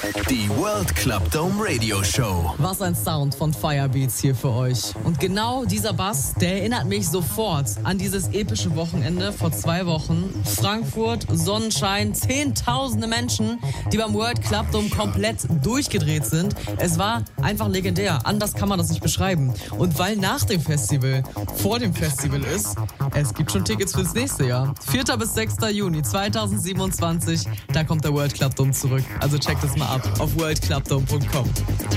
Die World Club Dome Radio Show. Was ein Sound von Firebeats hier für euch. Und genau dieser Bass, der erinnert mich sofort an dieses epische Wochenende vor 2 Wochen. Frankfurt, Sonnenschein, zehntausende Menschen, die beim World Club Dome komplett durchgedreht sind. Es war einfach legendär. Anders kann man das nicht beschreiben. Und weil nach dem Festival vor dem Festival ist, es gibt schon Tickets fürs nächste Jahr. 4. bis 6. Juni 2027, da kommt der World Club Dome zurück. Also checkt es mal ab auf worldclubdome.com.